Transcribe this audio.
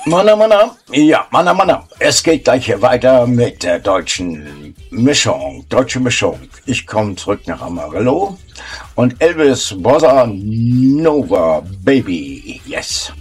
Mann. Es geht gleich hier weiter mit der deutschen Mischung. Deutsche Mischung. Ich komme zurück nach Amarillo und Elvis Bossa Nova Baby. Yes.